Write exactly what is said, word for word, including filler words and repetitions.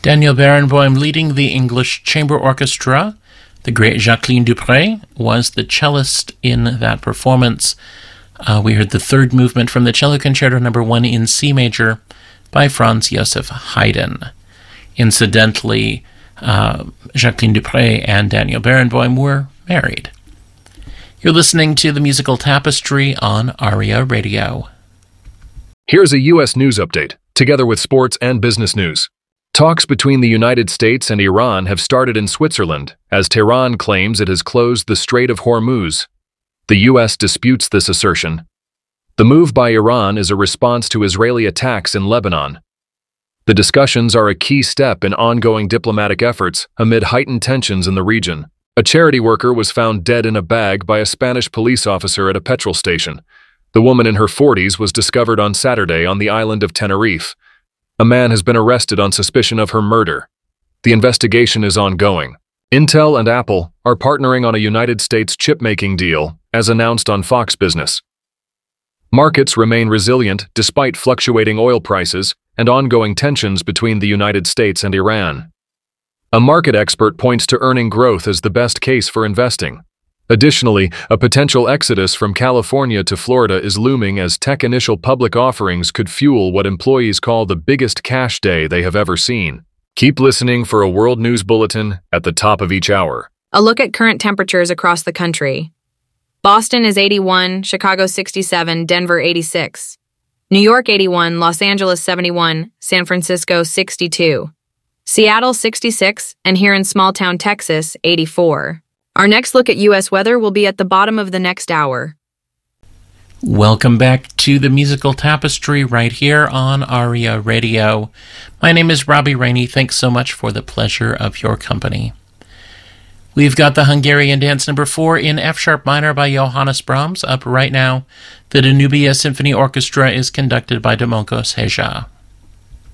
Daniel Barenboim leading the English Chamber Orchestra. The great Jacqueline Dupre was the cellist in that performance. Uh, we heard the third movement from the Cello Concerto Number One in C major by Franz Joseph Haydn. Incidentally, uh, Jacqueline Dupre and Daniel Barenboim were married. You're listening to the Musical Tapestry on ARIA Radio. Here's a U S news update, together with sports and business news. Talks between the United States and Iran have started in Switzerland, as Tehran claims it has closed the Strait of Hormuz. The U S disputes this assertion. The move by Iran is a response to Israeli attacks in Lebanon. The discussions are a key step in ongoing diplomatic efforts amid heightened tensions in the region. A charity worker was found dead in a bag by a Spanish police officer at a petrol station. The woman in her forties was discovered on Saturday on the island of Tenerife. A man has been arrested on suspicion of her murder. The investigation is ongoing. Intel and Apple are partnering on a United States chip-making deal, as announced on Fox Business. Markets remain resilient despite fluctuating oil prices and ongoing tensions between the United States and Iran. A market expert points to earning growth as the best case for investing. Additionally, a potential exodus from California to Florida is looming as tech initial public offerings could fuel what employees call the biggest cash day they have ever seen. Keep listening for a World News Bulletin at the top of each hour. A look at current temperatures across the country. Boston is eighty-one, Chicago sixty-seven, Denver eighty-six. New York eighty-one, Los Angeles seventy-one, San Francisco sixty-two. Seattle sixty-six, and here in small-town Texas, eighty-four. Our next look at U S weather will be at the bottom of the next hour. Welcome back to the Musical Tapestry right here on ARIA Radio. My name is Robbie Rainey. Thanks so much for the pleasure of your company. We've got the Hungarian Dance Number four in F-sharp minor by Johannes Brahms up right now. The Danubia Symphony Orchestra is conducted by Domokos Hejja.